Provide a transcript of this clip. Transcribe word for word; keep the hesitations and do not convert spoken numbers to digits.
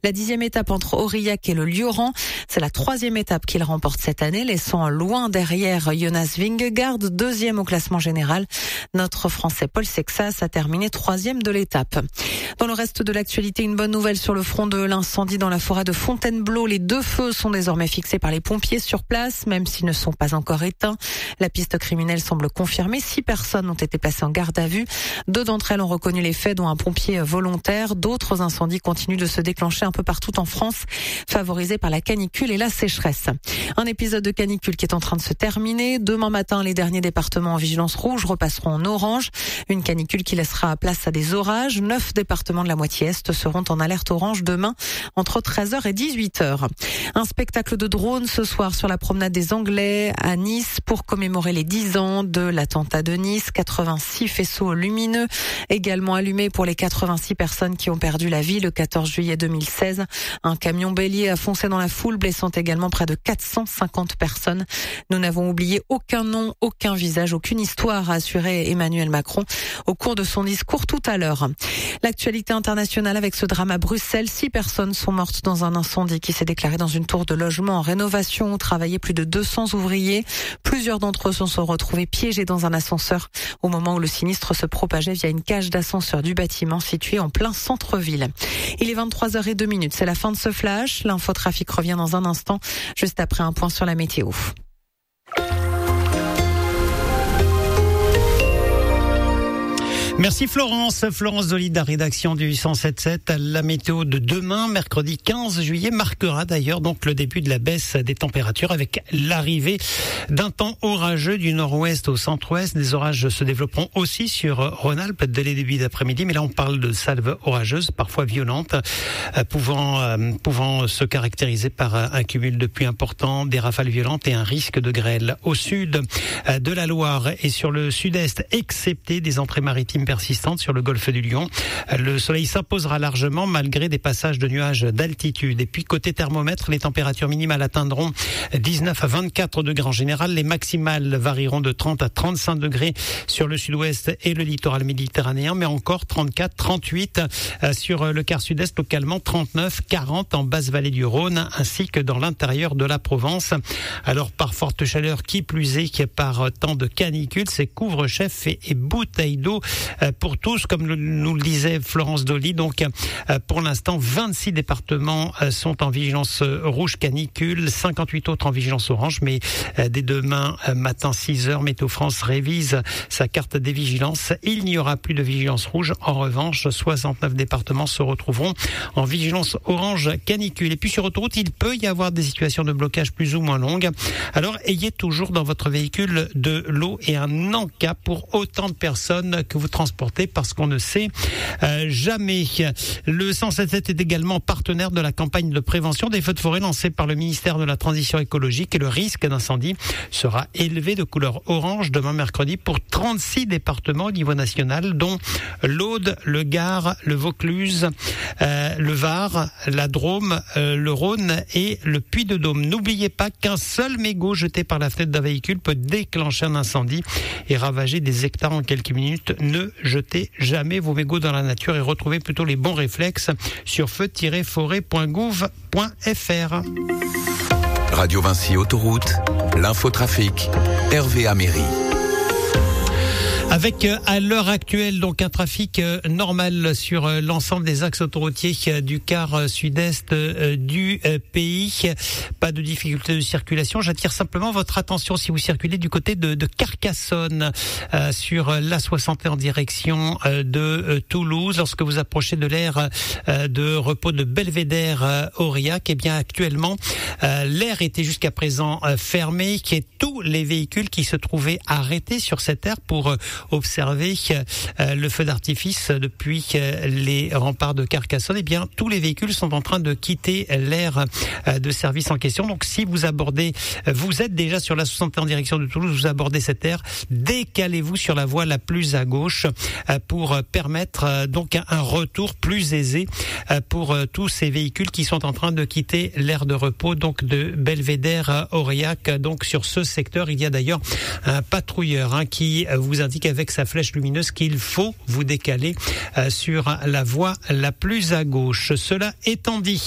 La dixième étape entre Aurillac et le Lioran, c'est la troisième étape qu'il remporte cette année, laissant loin derrière Jonas Vingegaard, deuxième au classement général. Notre Français Paul Sexas a terminé troisième de l'étape. Dans le reste de l'actualité, une bonne nouvelle sur le front de l'incendie dans la forêt de Fontainebleau. Les deux feux sont désormais fixés par les pompiers sur place, même s'ils ne sont pas encore éteints. La piste criminelle semble confirmée. Six personnes ont été placées en garde à vue. Deux d'entre elles ont reconnu les faits, dont un pompier volontaire. D'autres incendies continuent de se déclencher un peu partout en France, favorisés par la canicule et la sécheresse. Un épisode de canicule qui est en train de se terminer. Demain matin, les derniers départements en vigilance rouge repasseront en orange. Une canicule qui laissera place à des orages. Neuf départements de la moitié est seront en alerte orange demain entre treize heures et dix-huit heures. Un spectacle de drone ce soir sur la promenade des Anglais à Nice pour commémorer les dix ans de l'attentat de Nice. quatre-vingt-six faisceaux lumineux également allumés pour les quatre-vingt-six personnes qui ont perdu la vie le quatorze juillet deux mille seize. Un camion bélier a foncé dans la foule, blessant également près de quatre cent cinquante personnes. Nous n'avons oublié aucun nom, aucun visage, aucune histoire, a assuré Emmanuel Macron au cours de son discours tout à l'heure. L'actualité internationale avec ce drame à Bruxelles. Six personnes sont mortes dans un incendie qui s'est déclaré dans une tour de logement en rénovation où travaillaient plus de deux cents ouvriers. Plusieurs d'entre eux se sont retrouvés piégés dans un ascenseur au moment où le sinistre se propageait via une cage d'ascenseur du bâtiment situé en plein centre-ville. Il est vingt-trois heures zéro deux, c'est la fin de ce flash. L'infotrafic revient dans un instant, juste après un point sur la météo. Merci Florence. Florence Dolly de la rédaction du cent sept sept. La météo de demain, mercredi quinze juillet, marquera d'ailleurs donc le début de la baisse des températures avec l'arrivée d'un temps orageux du nord-ouest au centre-ouest. Des orages se développeront aussi sur Rhône-Alpes dès les débuts d'après-midi, mais là on parle de salves orageuses, parfois violentes, euh, pouvant, euh, pouvant se caractériser par un cumul de pluie important, des rafales violentes et un risque de grêle. Au sud euh, de la Loire et sur le sud-est, excepté des entrées maritimes persistante sur le golfe du Lion. Le soleil s'imposera largement malgré des passages de nuages d'altitude. Et puis côté thermomètre, les températures minimales atteindront dix-neuf à vingt-quatre degrés en général. Les maximales varieront de trente à trente-cinq degrés sur le sud-ouest et le littoral méditerranéen, mais encore trente-quatre, trente-huit sur le quart sud-est, localement trente-neuf, quarante en basse vallée du Rhône, ainsi que dans l'intérieur de la Provence. Alors par forte chaleur, qui plus est, par temps de canicule, c'est couvre-chef et, et bouteilles d'eau pour tous, comme nous le disait Florence Dolly. Donc, pour l'instant, vingt-six départements sont en vigilance rouge canicule, cinquante-huit autres en vigilance orange. Mais dès demain matin, six heures, Météo France révise sa carte des vigilances. Il n'y aura plus de vigilance rouge. En revanche, soixante-neuf départements se retrouveront en vigilance orange canicule. Et puis sur autoroute, il peut y avoir des situations de blocage plus ou moins longues. Alors, ayez toujours dans votre véhicule de l'eau et un en-cas pour autant de personnes que vous transporter, parce qu'on ne sait euh, jamais. Le cent sept sept est également partenaire de la campagne de prévention des feux de forêt lancée par le ministère de la Transition écologique, et le risque d'incendie sera élevé de couleur orange demain mercredi pour trente-six départements au niveau national, dont l'Aude, le Gard, le Vaucluse, euh, le Var, la Drôme, euh, le Rhône et le Puy-de-Dôme. N'oubliez pas qu'un seul mégot jeté par la fenêtre d'un véhicule peut déclencher un incendie et ravager des hectares en quelques minutes. Ne jetez jamais vos mégots dans la nature et retrouvez plutôt les bons réflexes sur feu tiret forêt point gouv point f r. Radio Vinci Autoroute, l'infotrafic, Hervé Améry. Avec euh, à l'heure actuelle donc un trafic euh, normal sur euh, l'ensemble des axes autoroutiers euh, du quart euh, sud-est euh, du euh, pays. Pas de difficulté de circulation. J'attire simplement votre attention si vous circulez du côté de, de Carcassonne euh, sur l'A soixante en direction euh, de euh, Toulouse. Lorsque vous approchez de l'aire euh, de repos de Belvédère euh, Aurillac, eh bien actuellement euh, l'aire était jusqu'à présent euh, fermée, qui est tous les véhicules qui se trouvaient arrêtés sur cette aire pour euh, observer euh, le feu d'artifice depuis euh, les remparts de Carcassonne. Eh bien, tous les véhicules sont en train de quitter l'aire euh, de service en question. Donc, si vous abordez, euh, vous êtes déjà sur la soixante en direction de Toulouse, vous abordez cette aire, décalez-vous sur la voie la plus à gauche euh, pour euh, permettre euh, donc un, un retour plus aisé euh, pour euh, tous ces véhicules qui sont en train de quitter l'aire de repos donc de Belvédère à Aurillac. Donc, sur ce secteur, il y a d'ailleurs un patrouilleur hein, qui euh, vous indique avec sa flèche lumineuse qu'il faut vous décaler euh, sur la voie la plus à gauche. Cela étant dit,